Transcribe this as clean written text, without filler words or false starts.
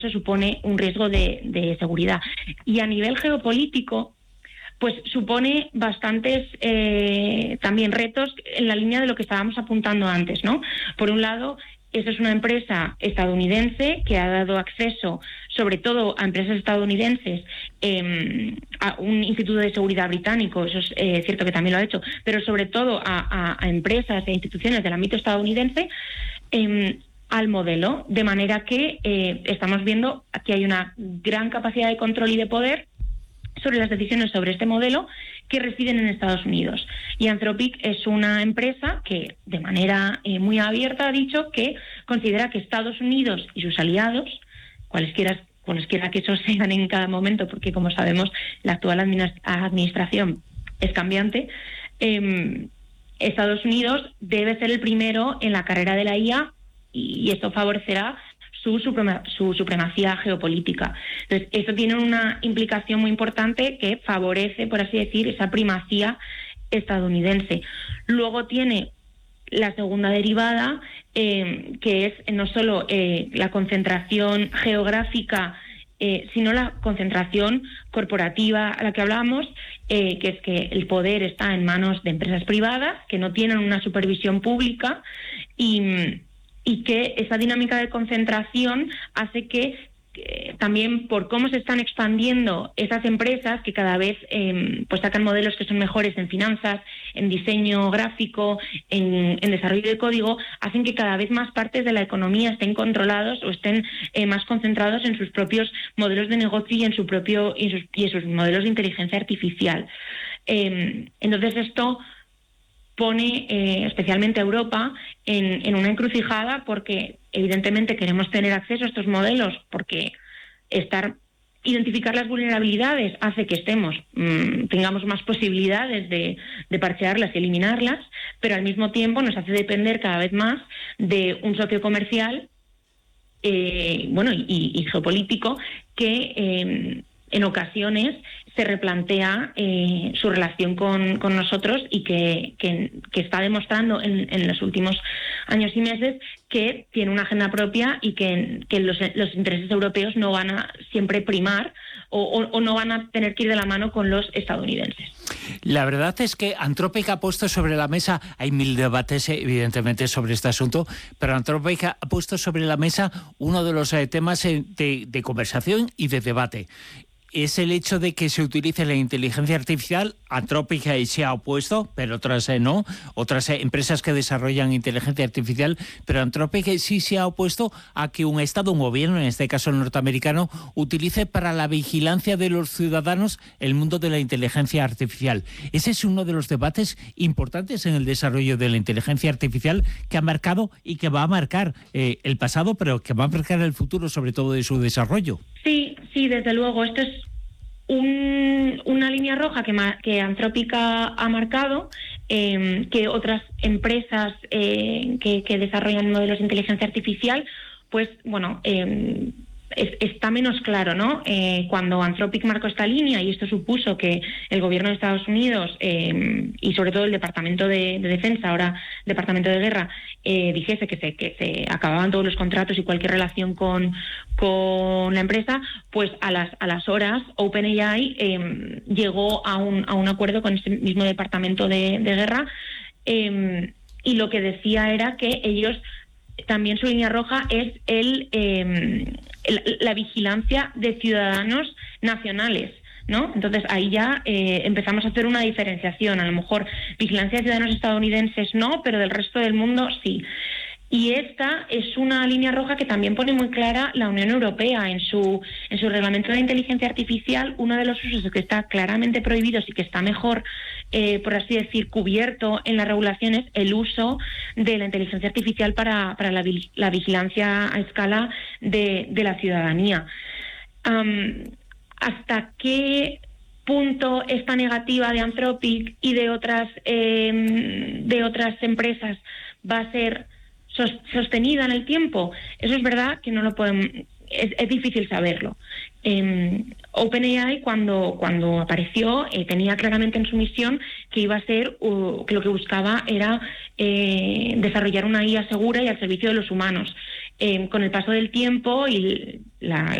supone un riesgo de seguridad. Y a nivel geopolítico, pues supone bastantes también retos en la línea de lo que estábamos apuntando antes, ¿no? Por un lado, esa es una empresa estadounidense que ha dado acceso, sobre todo a empresas estadounidenses, a un instituto de seguridad británico, eso es cierto que también lo ha hecho, pero sobre todo a empresas e instituciones del ámbito estadounidense, al modelo, de manera que estamos viendo que hay una gran capacidad de control y de poder sobre las decisiones sobre este modelo que residen en Estados Unidos. Y Anthropic es una empresa que, de manera muy abierta, ha dicho que considera que Estados Unidos y sus aliados, cualesquiera que esos sean en cada momento, porque como sabemos la actual administración es cambiante, Estados Unidos debe ser el primero en la carrera de la IA y esto favorecerá su supremacía geopolítica. Entonces, eso tiene una implicación muy importante que favorece, por así decir, esa primacía estadounidense. Luego tiene la segunda derivada, que es no solo la concentración geográfica, sino la concentración corporativa a la que hablamos, que es que el poder está en manos de empresas privadas que no tienen una supervisión pública y que esa dinámica de concentración hace que también por cómo se están expandiendo esas empresas que cada vez pues sacan modelos que son mejores en finanzas, en diseño gráfico, en desarrollo de código, hacen que cada vez más partes de la economía estén controlados o estén más concentrados en sus propios modelos de negocio y en sus modelos de inteligencia artificial. Entonces esto pone especialmente a Europa en una encrucijada, porque evidentemente queremos tener acceso a estos modelos, porque identificar las vulnerabilidades hace que tengamos más posibilidades de parchearlas y eliminarlas, pero al mismo tiempo nos hace depender cada vez más de un socio comercial y geopolítico que en ocasiones se replantea su relación con nosotros y que está demostrando en los últimos años y meses que tiene una agenda propia y que los intereses europeos no van a siempre primar o no van a tener que ir de la mano con los estadounidenses. La verdad es que Anthropic ha puesto sobre la mesa, hay mil debates evidentemente sobre este asunto, pero Anthropic ha puesto sobre la mesa uno de los temas de conversación y de debate. Es el hecho de que se utilice la inteligencia artificial. Anthropic se ha opuesto, pero otras no. Otras empresas que desarrollan inteligencia artificial, pero Anthropic sí se ha opuesto a que un Estado, un gobierno, en este caso el norteamericano, utilice para la vigilancia de los ciudadanos el mundo de la inteligencia artificial. Ese es uno de los debates importantes en el desarrollo de la inteligencia artificial que ha marcado y que va a marcar el pasado, pero que va a marcar el futuro, sobre todo de su desarrollo. Sí, desde luego. Esto es una línea roja que Anthropic ha marcado, que otras empresas que desarrollan modelos de inteligencia artificial, pues está menos claro, ¿no? Cuando Anthropic marcó esta línea, y esto supuso que el gobierno de Estados Unidos y sobre todo el Departamento de Defensa, ahora Departamento de Guerra, dijese que se acababan todos los contratos y cualquier relación con la empresa, pues a las horas OpenAI llegó a un acuerdo con este mismo Departamento de Guerra, y lo que decía era que ellos también, su línea roja es la vigilancia de ciudadanos nacionales, ¿no? Entonces ahí ya empezamos a hacer una diferenciación. A lo mejor vigilancia de ciudadanos estadounidenses no, pero del resto del mundo sí. Y esta es una línea roja que también pone muy clara la Unión Europea en su reglamento de inteligencia artificial. Uno de los usos que está claramente prohibido y que está mejor, por así decir, cubierto en las regulaciones, el uso de la inteligencia artificial para la vigilancia a escala de la ciudadanía. ¿Hasta qué punto esta negativa de Anthropic y de otras empresas va a ser sostenida en el tiempo? Eso es verdad que no lo podemos, es difícil saberlo. OpenAI cuando apareció tenía claramente en su misión que iba a ser que lo que buscaba era desarrollar una IA segura y al servicio de los humanos. con el paso del tiempo y